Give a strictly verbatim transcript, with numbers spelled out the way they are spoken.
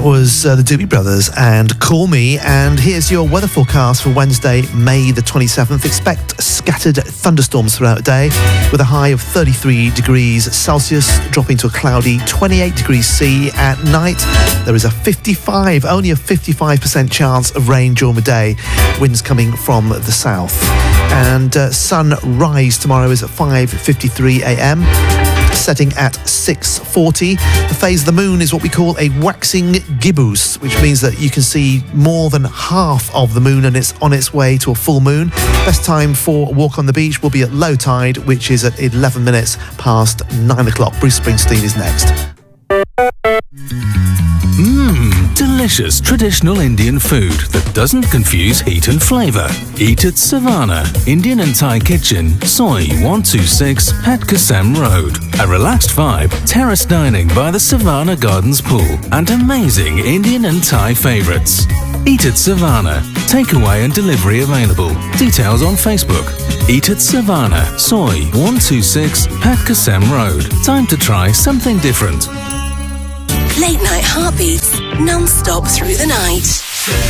That was uh, the Doobie Brothers and Call Me. And here's your weather forecast for Wednesday, May the twenty-seventh. Expect scattered thunderstorms throughout the day with a high of thirty-three degrees Celsius, dropping to a cloudy twenty-eight degrees C at night. There is a fifty-five, only a fifty-five percent chance of rain during the day. Winds coming from the south. And uh, sunrise tomorrow is at five fifty-three a m, setting at six forty. The phase of the moon is what we call a waxing gibbous, which means that you can see more than half of the moon and it's on its way to a full moon. Best time for a walk on the beach will be at low tide, which is at eleven minutes past nine o'clock. Bruce Springsteen is next. Mmm, delicious traditional Indian food that doesn't confuse heat and flavour. Eat at Savannah, Indian and Thai Kitchen, Soy one two six, Pat Kasem Road. A relaxed vibe, terrace dining by the Savannah Gardens pool, and amazing Indian and Thai favourites. Eat at Savannah. Takeaway and delivery available. Details on Facebook. Eat at Savannah, Soy one two six, Pat Kasem Road. Time to try something different. Late night heartbeats, non-stop through the night.